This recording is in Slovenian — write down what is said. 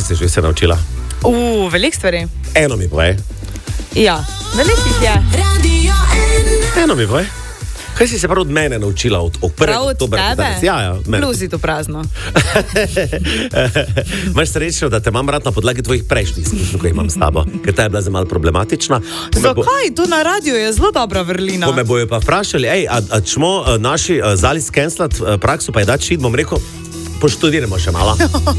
si že se naučila? Veliko stvari. Eno mi povej. Ja, velikih je. Eno mi povej. Kaj si se prav od mene naučila? Prav od tebe? Ja, mene. Bluzi to prazno. Imaš srečno, da te imam rad na podlagi tvojih prejšnjih izkušnj, ko imam s tabo, ker ta je bila za malo problematična. Zakaj? To na radiju je zelo dobra vrlina. Ko me bojo pa vprašali, a čmo naši zali skenslati prakso, pa je dati šit, bom rekel, poštudiramo še malo.